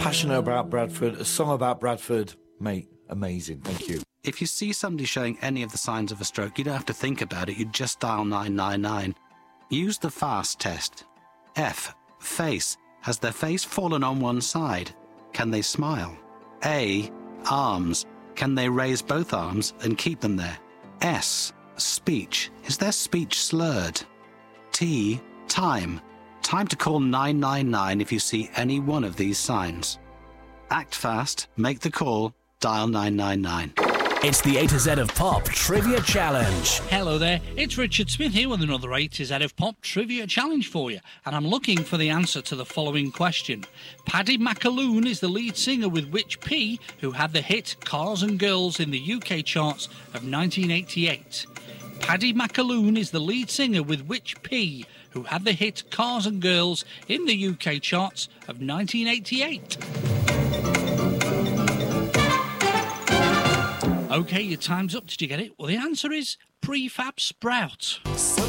passionate about Bradford. A song about Bradford, mate, amazing. Thank you. If you see somebody showing any of the signs of a stroke, you don't have to think about it. You just dial 999. Use the FAST test. F. Face. Has their face fallen on one side? Can they smile? A. Arms. Can they raise both arms and keep them there? S. Speech. Is their speech slurred? T. Time. Time to call 999 if you see any one of these signs. Act fast, make the call, dial 999. It's the A to Z of Pop Trivia Challenge. Hello there, it's Richard Smith here with another A to Z of Pop Trivia Challenge for you, and I'm looking for the answer to the following question. Paddy McAloon is the lead singer with which P who had the hit Cars and Girls in the UK charts of 1988? Paddy McAloon is the lead singer with which P who had the hit Cars and Girls in the UK charts of 1988? OK, your time's up. Did you get it? Well, the answer is Prefab Sprout. So